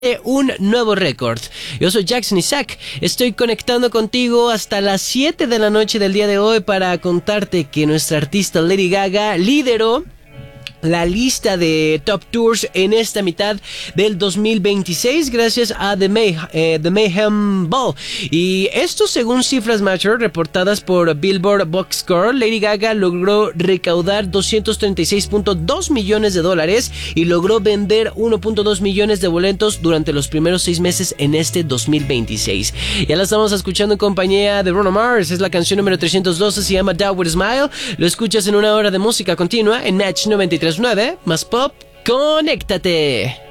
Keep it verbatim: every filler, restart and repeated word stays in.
un nuevo récord. Yo soy Jackson Isaac, estoy conectando contigo hasta las siete de la noche del día de hoy para contarte que nuestra artista Lady Gaga lideró la lista de Top Tours en esta mitad del dos mil veintiséis gracias a The, May, eh, The Mayhem Ball. Y esto según cifras Major reportadas por Billboard Boxscore, Lady Gaga logró recaudar doscientos treinta y seis punto dos millones de dólares y logró vender uno punto dos millones de boletos durante los primeros seis meses en este dos mil veintiséis. Ya la estamos escuchando en compañía de Bruno Mars, es la canción número trescientos doce, se llama Die With a Smile. Lo escuchas en una hora de música continua en Match noventa y tres punto nueve, más pop, conéctate.